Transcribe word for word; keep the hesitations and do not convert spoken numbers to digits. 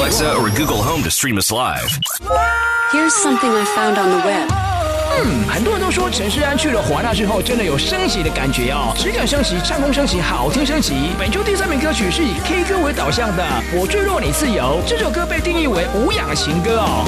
Alexa or Google Home to stream us live. Here's something I found on the web. 嗯，很多人都说陈世安去了华纳之后，真的有升级的感觉哦，质感升级，唱功升级，好听升级。本周第三名歌曲是以 K 歌为导向的《我坠落你自由》，这首歌被定义为无氧情歌哦。